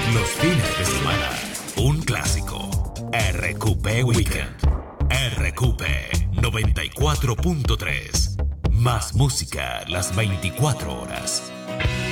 Los fines de semana, un clásico. RQP Weekend. RQP 94.3. Más música las 24 horas.